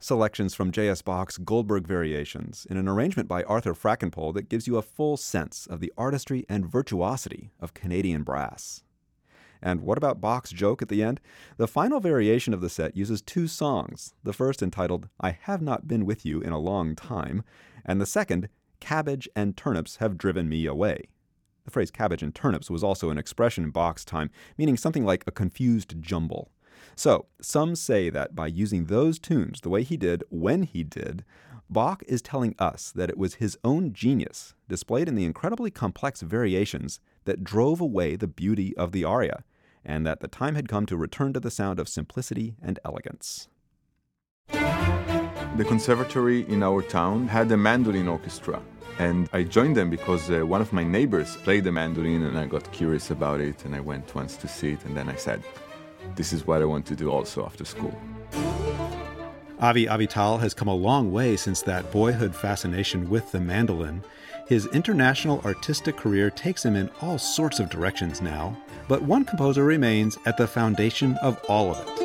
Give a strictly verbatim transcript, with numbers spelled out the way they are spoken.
selections from J S. Bach's Goldberg Variations in an arrangement by Arthur Frackenpole that gives you a full sense of the artistry and virtuosity of Canadian brass. And what about Bach's joke at the end? The final variation of the set uses two songs, the first entitled, I Have Not Been With You in a Long Time, and the second, Cabbage and Turnips Have Driven Me Away. The phrase cabbage and turnips was also an expression in Bach's time, meaning something like a confused jumble. So, some say that by using those tunes the way he did when he did, Bach is telling us that it was his own genius, displayed in the incredibly complex variations, that drove away the beauty of the aria, and that the time had come to return to the sound of simplicity and elegance. The conservatory in our town had a mandolin orchestra, and I joined them because uh, one of my neighbors played the mandolin, and I got curious about it, and I went once to see it, and then I said, this is what I want to do also after school. Avi Avital has come a long way since that boyhood fascination with the mandolin. His international artistic career takes him in all sorts of directions now, but one composer remains at the foundation of all of it.